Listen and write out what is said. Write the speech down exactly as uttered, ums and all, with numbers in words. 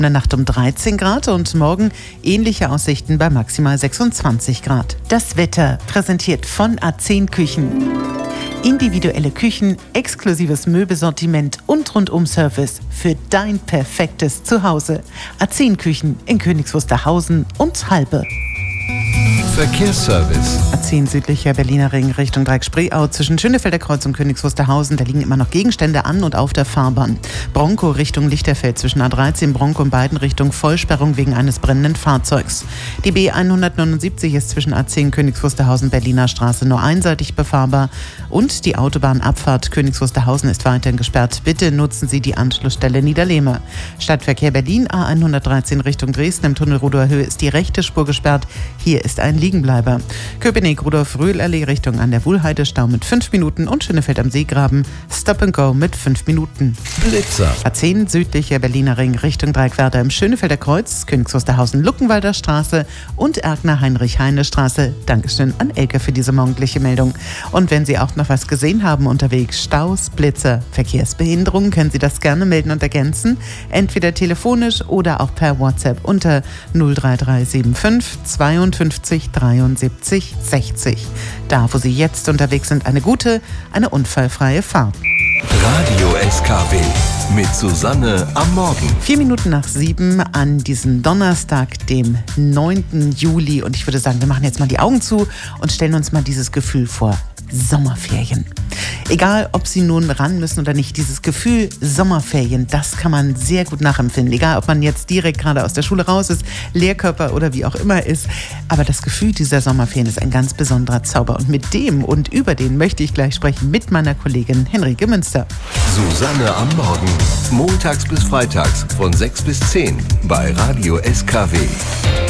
In der Nacht um dreizehn Grad und morgen ähnliche Aussichten bei maximal sechsundzwanzig Grad. Das Wetter präsentiert von A zehn Küchen. Individuelle Küchen, exklusives Möbelsortiment und Rundum-Service für dein perfektes Zuhause. A zehn Küchen in Königs Wusterhausen und Halbe. Verkehrsservice. A zehn südlicher Berliner Ring Richtung Dreieck-Spreeau zwischen Schönefelder Kreuz und Königs Wusterhausen. Da liegen immer noch Gegenstände an und auf der Fahrbahn. Bronco Richtung Lichterfeld zwischen A dreizehn Bronco in beiden Richtungen Vollsperrung wegen eines brennenden Fahrzeugs. Die B hundertneunundsiebzig ist zwischen A zehn Königs Wusterhausen Berliner Straße nur einseitig befahrbar und die Autobahnabfahrt Königs Wusterhausen ist weiterhin gesperrt. Bitte nutzen Sie die Anschlussstelle Niederlehme. Stadtverkehr Berlin A hundertdreizehn Richtung Dresden im Tunnel Rudower Höhe ist die rechte Spur gesperrt. Hier ist ein Liegenbleiber. Köpenick Rudolf-Röhl-Allee Richtung an der Wuhlheide Stau mit fünf Minuten und Schönefeld am Seegraben Stop and Go mit fünf Minuten. Blitzer. A zehn südlicher Berliner Ring Richtung Dreieckwerder im Schönefelder Kreuz, Königs Wusterhausen Luckenwalder Straße und Erkner Heinrich-Heine Straße. Dankeschön an Elke für diese morgendliche Meldung. Und wenn Sie auch noch was gesehen haben unterwegs, Staus, Blitzer, Verkehrsbehinderungen, können Sie das gerne melden und ergänzen. Entweder telefonisch oder auch per WhatsApp unter null drei drei sieben fünf zweiundfünfzig dreiundsiebzig sechzig. Da, wo Sie jetzt unterwegs sind, eine gute, eine unfallfreie Fahrt. Radio S K W mit Susanne am Morgen. Vier Minuten nach sieben an diesem Donnerstag, dem neunten Juli. Und ich würde sagen, wir machen jetzt mal die Augen zu und stellen uns mal dieses Gefühl vor. Sommerferien. Egal, ob Sie nun ran müssen oder nicht, dieses Gefühl Sommerferien, das kann man sehr gut nachempfinden. Egal, ob man jetzt direkt gerade aus der Schule raus ist, Lehrkörper oder wie auch immer ist. Aber das Gefühl dieser Sommerferien ist ein ganz besonderer Zauber. Und mit dem und über den möchte ich gleich sprechen mit meiner Kollegin Henrike Münster. Susanne am Morgen. Montags bis freitags von sechs bis zehn bei Radio S K W.